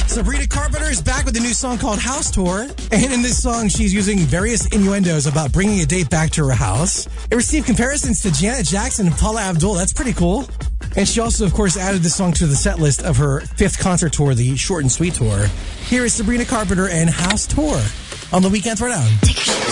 Sabrina Carpenter is back with a new song called House Tour. And in this song, she's using various innuendos about bringing a date back to her house. It received comparisons to Janet Jackson and Paula Abdul. That's pretty cool. And she also, of course, added the song to the set list of her 5th concert tour, the Short and Sweet Tour. Here is Sabrina Carpenter and House Tour on the Weekend Throwdown.